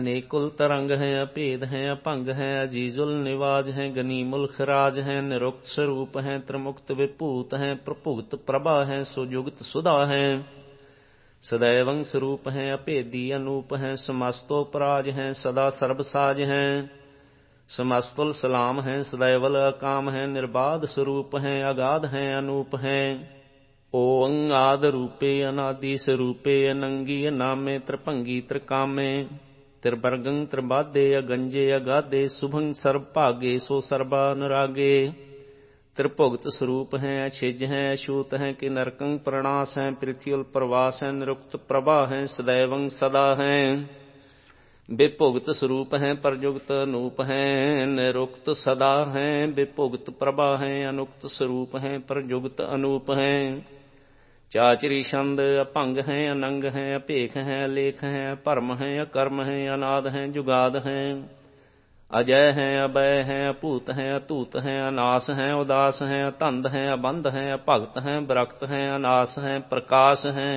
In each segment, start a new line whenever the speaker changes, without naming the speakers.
अनेकुल तरंग हैं, अभेद हैं, अपंग हैं, अजीजुल निवाज हैं, गनीमुल खराज हैं, निरुक्त स्वरूप हैं, त्रिमुक्त विभूत हैं, प्रभुक्त प्रभा हैं, सुजुगत सुधा हैं, सदैवं स्वरूप हैं, अभेदी अनूप हैं, समस्तोपराज हैं, सदा सर्वसाज हैं, समस्तुल सलाम हैं, सदैवल अकाम हैं, निर्बाध स्वरूप हैं, अगाध हैं, अनूप हैं, ओं आद रूपे अनादि स्वरूपे, अनंगी अनामे, त्रिभंगी त्रिकामे, त्रिवर्गं त्रिबाधे, अगंजे अगाधे, शुभं सर्व भागे, सो सर्वा अनुरागे, त्रिभुगत स्वरूप हैं, अछिज हैं, अछूत हैं, कि नरकं प्रणाश हैं, पृथ्वी प्रवास हैं, निरुक्त प्रभा हैं, सदैवं सदा हैं, विभुगत स्वरूप हैं, परयुक्त अनूप हैं, निरुक्त सदा हैं, विभुगत प्रभा हैं, अनुक्त स्वरूप हैं, परयुक्त अनूप हैं, चाचरी छंद अपंग हैं, अनंग हैं, अपेख हैं, अलेख हैं, परम हैं, अकर्म हैं, अनाद हैं, जुगाद हैं, अजय हैं, अभय हैं, अपूत हैं, अतूत हैं, अनास हैं, उदास हैं, अतंद हैं, अबंध हैं, अभक्त हैं, विरक्त हैं, अनास हैं, प्रकाश हैं,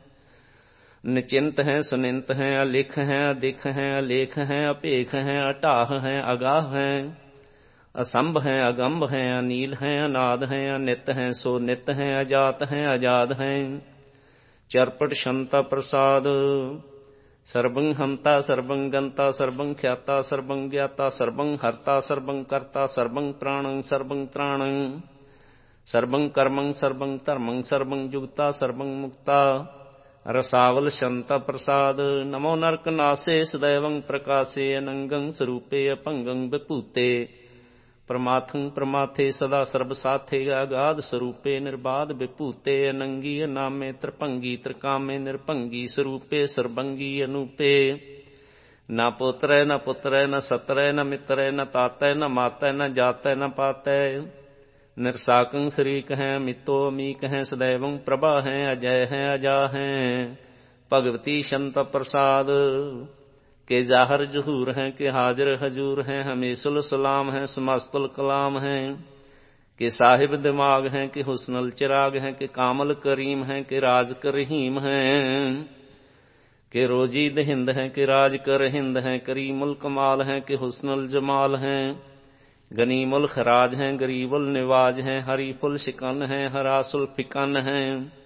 निचिंत हैं, सुनिंत हैं, अलिख हैं, अधिक हैं, अलेख हैं, अपेख हैं, अटाह हैं, अगाह हैं, असंभ हैं, अगंभ हैं, अनील हैं, अनाद हैं, अनित हैं, सो नित हैं, अजात हैं, अजाद हैं, चरपट क्षमता प्रसाद, सर्वं हंता, सर्वं गंता, सर्वं ख्याता, सर्वं ज्ञाता, सर्वं हर्ता, सर्वं कर्ता, सर्वं प्राणं, सर्वं त्राणं, सर्वं कर्मं, सर्वं धर्मं, सर्वं जुगता, सर्वं मुक्ता, रसावल शंता प्रसाद, नमो नरक नासे, सदैवं प्रकाशे, अनंगं स्वरूपे, अपंगं विभूते, परमाथं प्रमाथे, सदा सर्वसाथे, अगाध स्वरूपे, निर्बाध विभूते, अनंगी अनामे, त्रिभंगी त्रिकामे, निरभंगी स्वरूपे, सर्वंगी अनूपे, न पुत्र न पुत्र न सत्र न मित्र न तातै न मातै न जातै न पातै, निरसाकं शरीक हैं, मितो अमीक हैं, सदैवं प्रभा हैं, अजय हैं, अजा हैं, भगवती शंत प्रसाद, के जाहर जहूर हैं, के हाजिर हजूर हैं, हमेशुल सलाम हैं, समस्तुल कलाम हैं, के साहिब दिमाग हैं, के हुस्नुल चिराग हैं, के कामल करीम हैं, के राज कर रहीम हैं, के रोजी दहिंद हैं, के राज कर हिंद हैं, करीमुल कमाल हैं, के हुस्नुल जमाल हैं, गनीमुल खराज हैं, गरीबुल निवाज हैं, हरीफुल शिकन हैं, हरासुल फिकन हैं,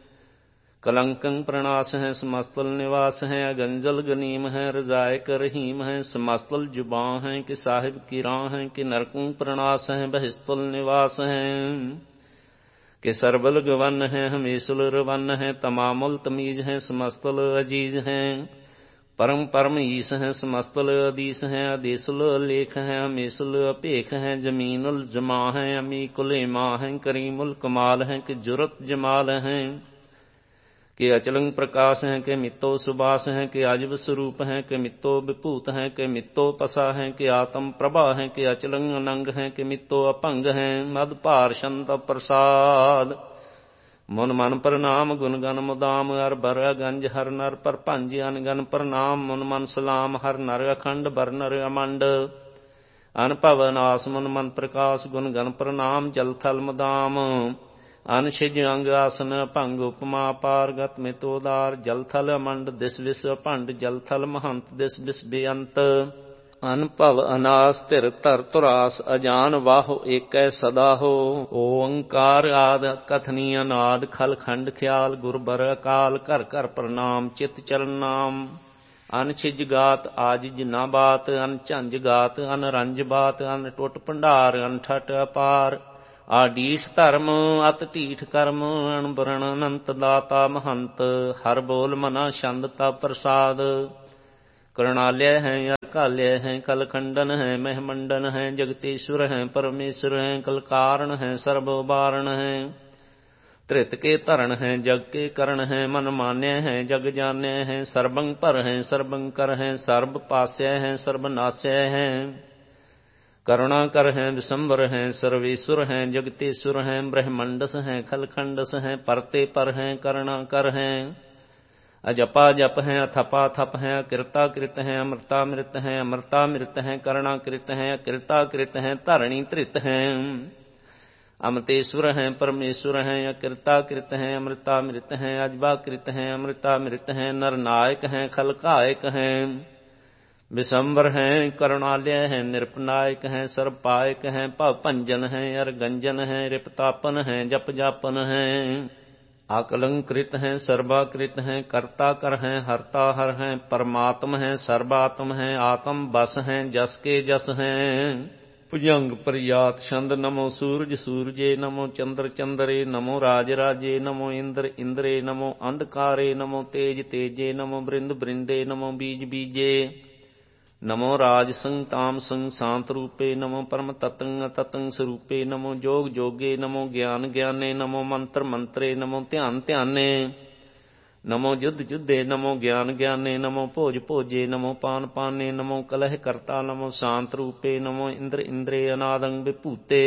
कलंकं प्रणाश हैं, समस्तुल निवास हैं, अगंजल गनीम हैं, रजाए कर रहीम हैं, समस्तुल जुबां हैं, कि साहिब की राह हैं, कि नरकुं प्रणाश हैं, बहिस्तुल निवास हैं, कि सरबल गवन हैं, हमेशुल रवन हैं, तमामुल तमीज हैं, समस्तुल अजीज हैं, परम परम ईस हैं, समस्तुल अदीस हैं, अदेसुल अलेख हैं, हमेशुल अपेख हैं, जमीनुल जमा हैं, अमीकुल इमा हैं, करीमुल कमाल हैं, कि जुरत जमाल हैं, के अचलंग प्रकाश हैं, के मित्तो सुबास हैं, के आजब स्वरूप हैं, के मित्तो विभूत हैं, के मित्तो पसा हैं, के आत्म प्रभा हैं, के अचलंग अनंग हैं, के मित्तो अपंग हैं, मद भार शंत प्रसाद, मन मन प्रणाम गुण गण मुदाम, अर बर गंज हर नर पर पंज अनगन प्रणाम, मन मन सलाम हर नर अखंड बर नर अमंड, अनभव नास मन मन प्रकाश, गुण गण प्रणाम जल थल मुदाम, अनशिज अंग आसन भंग उपमा पार गत मितोदार, जल थल अमंड दिस विस अभंड, जल थल महंत दिस विस बेअंत, अनभव अनास तिर तर तुरास, अजान वाहो एकै सदा हो, ओंकार आद कथनी अनाद, खल खंड ख्याल गुर बर अकाल, कर कर प्रणाम चित चरण नाम, अनछिज गात आजिज ना बात, अनझंझ गात अनरंज बात, अन टुट भंडार अनठट अपार, आडीठ धर्म अत ਢੀਠ ਕਰਮ, ਅਣਬਰਨ ਅਨੰਤ ਦਾਤਾ ਮਹੰਤ, ਹਰ ਬੋਲ ਮਨਾ ਛੰਦ ਤਾ ਪ੍ਰਸਾਦ, करणालय हैं, अकालय हैं, कलखंडन हैं, महमंडन हैं, जगतेश्वर हैं, परमेश्वर हैं, कलकारण हैं, सर्वोबारण हैं, धृत के धरण हैं, जग के करण हैं, मन मान्य हैं, जग जान्य हैं, सर्वं पर हैं, सर्वं कर हैं, सर्व पास्य हैं, सर्वनाश्य हैं, करुणा कर हैं, विशंबर हैं, सर्वेश्वर हैं, जगतेश्वर हैं, ब्रह्मंडस हैं, खलखंडस हैं, परते पर हैं, करुणा कर हैं, अजपा जप हैं, अथपा थप हैं, अकृता कृत हैं, अमृतामृत हैं, अमृतामृत हैं, करुणाकृत हैं, अकृताकृत हैं, धरणी धृत हैं, अमृतेश्वर हैं, परमेश्वर हैं, अकृताकृत हैं, अमृतामृत हैं, अजबाकृत हैं, अमृतामृत हैं, नरनायक हैं, खलकायक हैं, विशंबर हैं करुणालय हैं निरपनायक हैं सर्वपायक हैं भव भंजन हैं अरगंजन हैं रिपतापन हैं जप जापन हैं आकलंकृत हैं सर्वाकृत हैं कर्ता कर हैं हरता हर हैं परमात्म हैं सर्वात्म हैं आत्म बस हैं जस के जस हैं भुजंग प्रयात छंद नमो सूरज सूरजे नमो चंद्र चंद्रे नमो राज राजे नमो इंद्र इंद्रे नमो अंधकारे नमो तेज तेजे नमो बृंद बृंदे नमो बीज बीजे नमो राज संग ताम संग शांत रूपे नमो परम ततंग ततंग स्वरूपे नमो जोग जोगे नमो ज्ञान ज्ञाने नमो मंत्र मंत्रे नमो ध्यान ध्याने नमो युद्ध युद्धे नमो ज्ञान ज्ञाने नमो भोज भोजे नमो पान पाने नमो कलह कर्ता नमो शांत रूपे नमो इंद्र इंद्रे अनादंग विभूते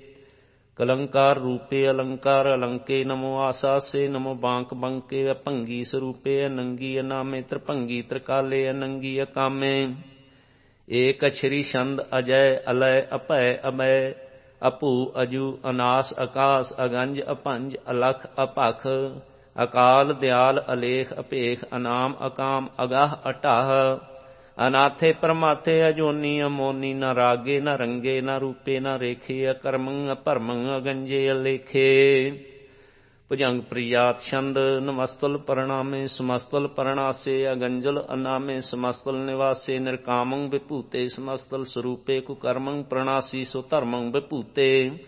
कलंकार रूपे अलंकार अलंके नमो आसासे नमो बांक बंके अभंगी स्वरूपे अनंगी अनामे त्रिभंगी त्रिकाले अनंगी अकामे एक अक्षरी छंद अजय अलय अपय अमय अपू अजू अनास आकाश अगंज अपंज अलख अपख अकाल दयाल अलेख अपेख अनाम अकाम अगाह अटाह अनाथे परमाथे अजोनी अमोनी न रागे न रंगे न रूपे न रेखे अकर्मंग अपरमंग अगंजे अलेखे भुजंग प्रियात छंद नमस्तुल परणामे समस्तुल परणासे अगंजल अनामे समस्तुल निवासे निर्कामं विभूते समस्तुल स्वरूपे कुकर्मं प्रणासी सो धर्मं विभूते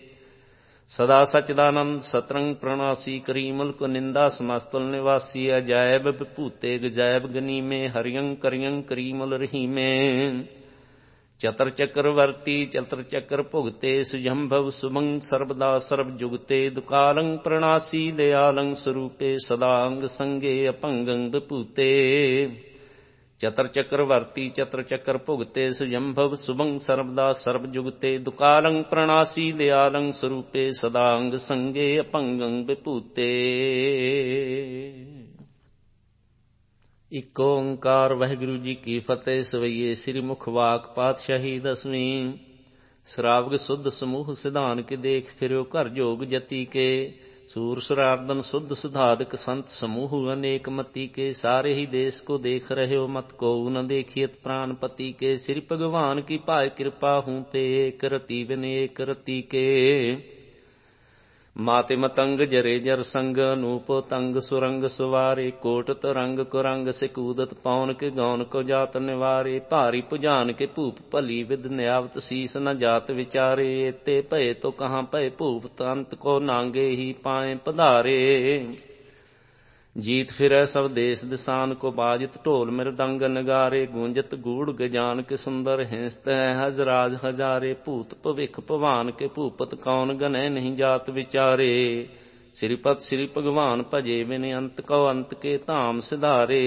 सदा सचिदानंद सतरंग प्रणासी करीमल को निंदा समस्तुल निवासी अजैब विभूते गजैब गनी में हरियं करियं करीमल रही में चतर चक्रवर्ती चतर चक्र भुगते सुजंभव सुभंग सर्वदा सर्व जुगते दुकालं प्रणासी दयालं स्वरूपे सदांग संगे अपंगं विभूते चतर चक्रवर्ती चतर चक्र भुगते सुजंभव सुभंग सर्वदा सर्व जुगते दुकालं प्रणासी दयालं स्वरूपे सदांग संगे अपंगं विभूते। इक ओंकार वाहिगुरु जी की फतेह। सवैये श्री मुखवाक पातशाही दसवीं। श्रावक शुद्ध समूह सिधान के देख फिरो कर जोग जति के सूर सुरार्दन शुद्ध सुधादक संत समूह अनेक मति के सारे ही देश को देख रहे हो मत को न देखियत प्राणपति के श्री भगवान की पाय कृपा हूँ पे एक रति बिन एक रति के माते मतंग जरे जर संग अनूप तंग सुरंग सुवारे कोट तरंग कुरंग से कूदत पौन के गौन को जात निवारे भारी पुजान के भूप भली विद न्यावत शीस न जात विचारे ते भय तो कहाँ भय भूप तंत को नांगे ही पाए पधारे जीत फिरै सब देश दिसान को बाजित ढोल मृदंग नगारे गूंजत गूढ़ गजान के सुंदर हिंसत हजराज हजारे भूत भविख भवान के भूपत कौन गने नहीं जात विचारे श्रीपत श्री भगवान भजे बिन अंत को अंत के धाम सिधारे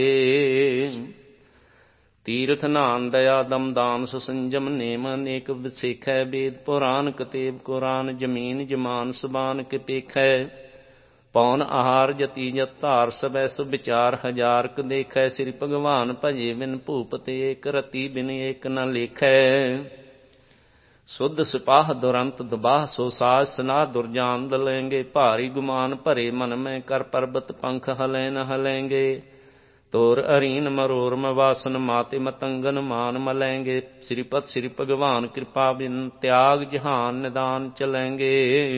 तीर्थ नान दया दम दान सुसंजम नेम अनेक विसेख वेद पुराण कतेब कुरान जमीन जमान सुबान के पेख पौन आहार जति जत धार सबै सु विचार हजार क देखै श्री भगवान भजे बिन भूपत एक रति बिन एक न लेखै शुद्ध सिपाह दुरंत दुबाह सो साज सना दुर्जान दलेंगे भारी गुमान भरे मन में कर पर्वत पंख हलै न हलेंगे तोर अरीन मरोर मवासन माते मतंगन मान मलेंगे श्रीपत श्री भगवान कृपा बिन त्याग जहान निदान चलेंगे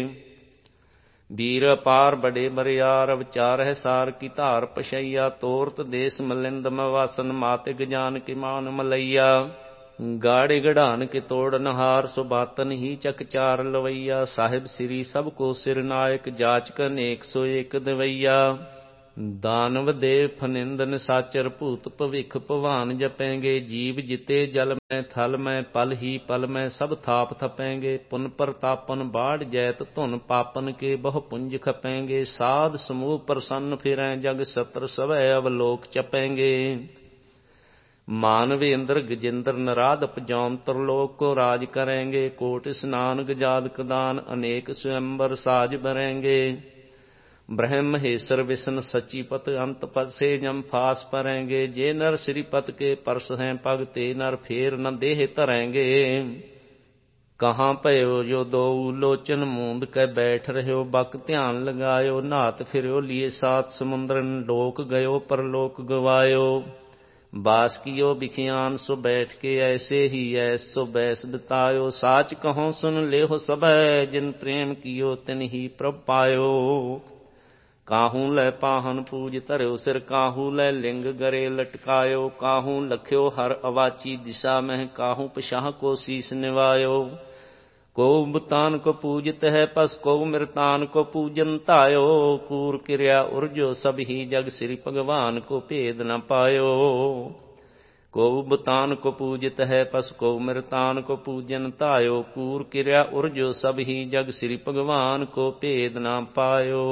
वीर अपार बड़े बरियार अवचार है सार की धार पशैया तोरत देश मलिंद मवासन माते गजान के मान मलैया गाड़े गढ़ान के तोड़ नहार सुबातन ही चक चार लवैया साहिब श्री सबको सिर नायक जाचक अनेक सो एक दवैया दानव देव फनिंद निसाचर भूत भविख भवान जपेंगे जीव जिते जल में थल में पल ही पल में सब थाप थपेंगे पुन प्रतापन बाढ़ जैत धुन पापन के बहु पुंज खपेंगे साध समूह प्रसन्न फिरें जग सत्र सवै अवलोक चपेंगे मानवेंद्र गजेंद्र नराध अपजौम तरलोक को राज करेंगे कोट स्नान गजाद कदान अनेक स्वयंवर साज भरेंगे ब्रह्म महेश्वर विष्णु सचीपत अंत पद से जम फास परेंगे जे नर श्रीपत के परस हैं पग ते नर फेर न देह तरेंगे कहाँ पयो जो दो लोचन मूंद के बैठ रहो बक ध्यान लगायो नात फिरो लिए सात समुद्रन लोक गयो परलोक गवायो बास कियो बिखियान सो बैठ के ऐसे ही ऐस सो बैस बितायो। साच कहो सुन लेहो सबै जिन प्रेम कियो तिन ही प्रभ पायो। काहू लै पाहन पूज धर्यो सिर काहू लै लिंग गरे लटकायो। काहू लख्यो हर अवाची दिशा मह काहू पछाह को शीस निवायो। को बुतान को पूजित है पस को मृतान को पूजन तायो। कूर क्रिया उर्जो सब ही जग श्री भगवान को भेद न पायो। को बुतान को पूजित है पस को मृतान को पूजन तायो। कूर क्रिया उर्जो सब ही जग श्री भगवान को भेद न पायो।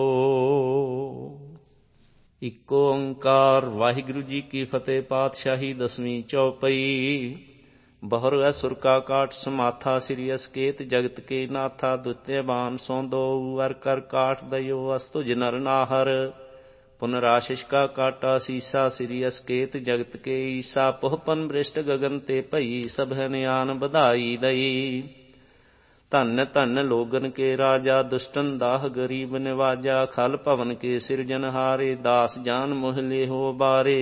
इको ओंकार। वाहिगुरु जी की फतेह। पातशाही 10वीं चौपई। बहुर असुर का काट समाथा श्री असकेत जगत के नाथा। द्वितीय बान सो दो वर कर काट दयो अस्तुज नर नाहर। पुनराशिष का काटा सीसा श्री असकेत जगत के ईसा। पोहपन वृष्ट गगन ते भई सब हनयान बधाई दई। धन धन लोगन के राजा दुष्टन दाह गरीब निवाजा। खल भवन के सिरजनहारे दास जान मोह ले हो बारे।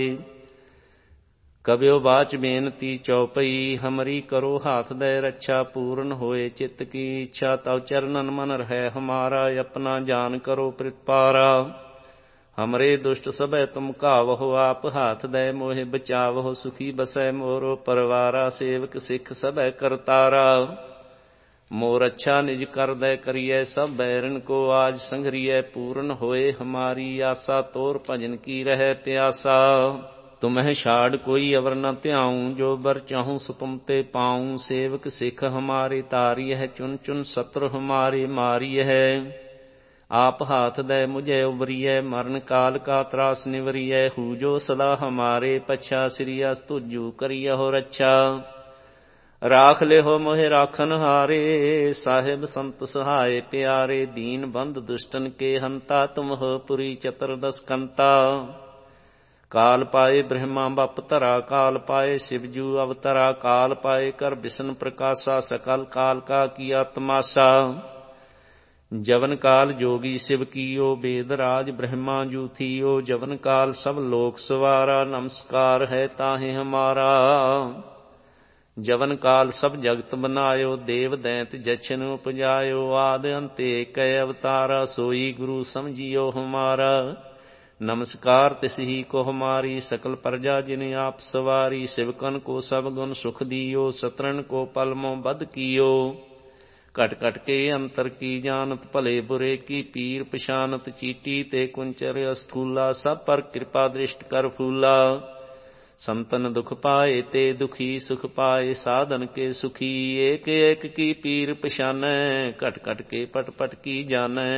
कब्यो बाच बेनती चौपई हमरी करो हाथ दे रक्षा। पूर्ण होए चित्त की इच्छा तव चरणन मन रहे हमारा। अपना जान करो प्रतिपारा। हमरे दुष्ट सबे तुम कावहो आप हाथ दे मोहे बचावहो। सुखी बसै मोरो परवारा सेवक सिख सबे करतारा। मोर अच्छा निज कर दे करिए सब बैरन को आज संघरिए। पूर्ण होए हमारी आशा तोर भजन की रहे प्यासा। तुम्हें छाड़ कोई अवर न त्याऊं जो बर चाहूं सो तुम ते पाऊं। सेवक सिख हमारे तारी है चुन चुन शत्रु हमारे मारी है। आप हाथ दे मुझे उबरिय मरण काल का त्रास निवरिय। हु जो सदा हमारे पछा श्री अस्तुजु करिय हो रक्षा। राख ले हो मोहे राखन हारे साहिब संत सहाय प्यारे। दीन बंद दुष्टन के हंता तुम हो पुरी चतुर्दश कंता। काल पाए ब्रह्मा बप धरा काल पाए शिवजू अवतरा। काल पाए कर विष्णु प्रकाशा सकल काल का किया तमाशा। जवन काल जोगी शिव कियो वेद राज ब्रह्मा जू थियो। जवन काल सब लोक सवारा नमस्कार है ताहे हमारा। जवन काल सब जगत बनायो देव दैत जछन उपजायो। आद अंते कै अवतारा सोई गुरु समझियो हमारा। नमस्कार तिस ही को हमारी सकल प्रजा जिन आप सवारी। शिवकन को सब गुण सुख दियो शत्रुन को पलमो बद कियो। कट कट के अंतर की जानत भले बुरे की पीर पछानत। चीटी ते कुंचर स्थूला सब पर कृपा दृष्ट कर फूला। संतन दुख पाए ते दुखी सुख पाए साधन के सुखी। एक एक की पीर पछानै कट कट के पट पट की जानै।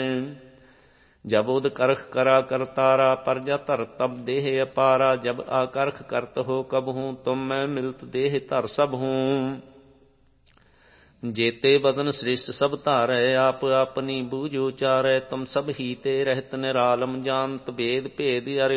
जब उद करख करा करतारा प्रजा धर तब देह अपारा। जब आकर्ख करत हो कब हूँ तुम मैं मिलत देह धर सब हूँ। जेते बदन श्रेष्ठ सब धारै आप अपनी बूझ उचारै। तुम सब ही ते रहत निरालम जानत भेद भेद अरे